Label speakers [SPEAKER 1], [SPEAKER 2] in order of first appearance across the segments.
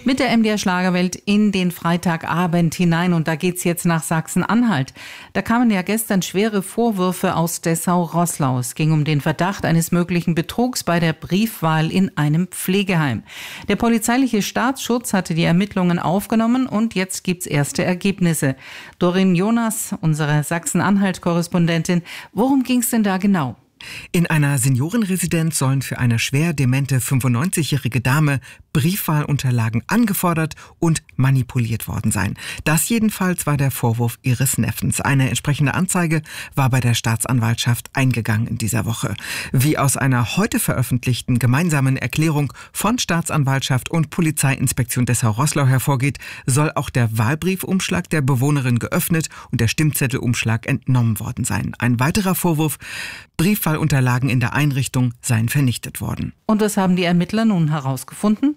[SPEAKER 1] Mit der MDR Schlagerwelt in den Freitagabend hinein und da geht's jetzt nach Sachsen-Anhalt. Da kamen ja gestern schwere Vorwürfe aus Dessau-Roßlau. Es ging um den Verdacht eines möglichen Betrugs bei der Briefwahl in einem Pflegeheim. Der polizeiliche Staatsschutz hatte die Ermittlungen aufgenommen und jetzt gibt's erste Ergebnisse. Doreen Jonas, unsere Sachsen-Anhalt-Korrespondentin, worum ging's denn da genau?
[SPEAKER 2] In einer Seniorenresidenz sollen für eine schwer demente 95-jährige Dame Briefwahlunterlagen angefordert und manipuliert worden sein. Das jedenfalls war der Vorwurf ihres Neffens. Eine entsprechende Anzeige war bei der Staatsanwaltschaft eingegangen in dieser Woche. Wie aus einer heute veröffentlichten gemeinsamen Erklärung von Staatsanwaltschaft und Polizeiinspektion Dessau-Roßlau hervorgeht, soll auch der Wahlbriefumschlag der Bewohnerin geöffnet und der Stimmzettelumschlag entnommen worden sein. Ein weiterer Vorwurf: Briefwahlunterlagen in der Einrichtung seien vernichtet worden.
[SPEAKER 1] Und was haben die Ermittler nun herausgefunden?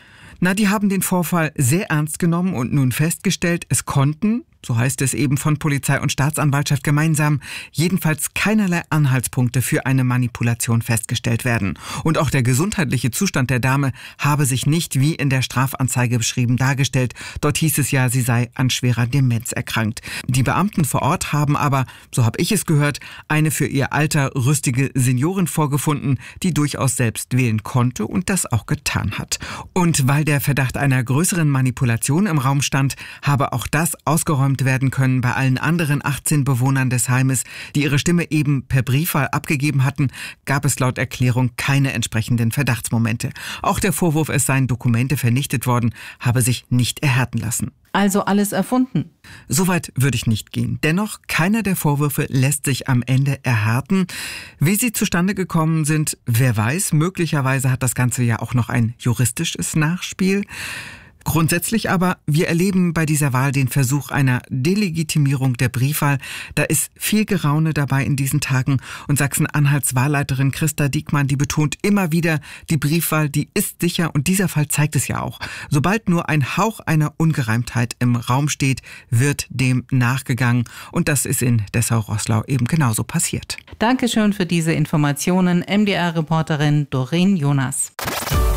[SPEAKER 2] Die haben den Vorfall sehr ernst genommen und nun festgestellt, es konnten, so heißt es eben von Polizei und Staatsanwaltschaft gemeinsam, jedenfalls keinerlei Anhaltspunkte für eine Manipulation festgestellt werden. Und auch der gesundheitliche Zustand der Dame habe sich nicht wie in der Strafanzeige beschrieben dargestellt. Dort hieß es ja, sie sei an schwerer Demenz erkrankt. Die Beamten vor Ort haben aber, so habe ich es gehört, eine für ihr Alter rüstige Seniorin vorgefunden, die durchaus selbst wählen konnte und das auch getan hat. Und weil der Verdacht einer größeren Manipulation im Raum stand, habe auch das ausgeräumt werden können bei allen anderen 18 Bewohnern des Heimes, die ihre Stimme eben per Briefwahl abgegeben hatten, gab es laut Erklärung keine entsprechenden Verdachtsmomente. Auch der Vorwurf, es seien Dokumente vernichtet worden, habe sich nicht erhärten lassen.
[SPEAKER 1] Also alles erfunden?
[SPEAKER 2] Soweit würde ich nicht gehen. Dennoch, keiner der Vorwürfe lässt sich am Ende erhärten. Wie sie zustande gekommen sind, wer weiß. Möglicherweise hat das Ganze ja auch noch ein juristisches Nachspiel. Grundsätzlich aber, wir erleben bei dieser Wahl den Versuch einer Delegitimierung der Briefwahl. Da ist viel Geraune dabei in diesen Tagen und Sachsen-Anhalts Wahlleiterin Christa Diekmann, die betont immer wieder, die Briefwahl, die ist sicher und dieser Fall zeigt es ja auch. Sobald nur ein Hauch einer Ungereimtheit im Raum steht, wird dem nachgegangen und das ist in Dessau-Roßlau eben genauso passiert.
[SPEAKER 1] Dankeschön für diese Informationen, MDR-Reporterin Doreen Jonas.